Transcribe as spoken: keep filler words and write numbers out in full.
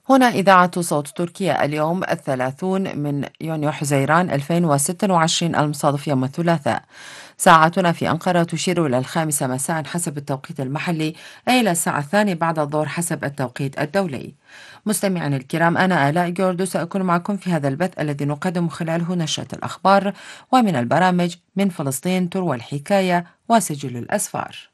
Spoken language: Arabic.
هنا إذاعة صوت تركيا اليوم الثلاثون من يونيو حزيران ألفين وستة وعشرين المصادف يوم الثلاثاء. ساعتنا في أنقرة تشير إلى الخامسة مساء حسب التوقيت المحلي، أي إلى الساعة الثانية بعد الظهر حسب التوقيت الدولي. مستمعينا الكرام، أنا آلاء جوردو سأكون معكم في هذا البث الذي نقدم خلاله نشرة الأخبار ومن البرامج من فلسطين تروى الحكاية وسجل الأسفار.